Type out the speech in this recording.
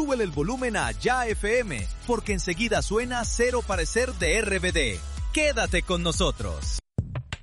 súbele el volumen a Ya FM, porque enseguida suena Cero Parecer de RBD. Quédate con nosotros.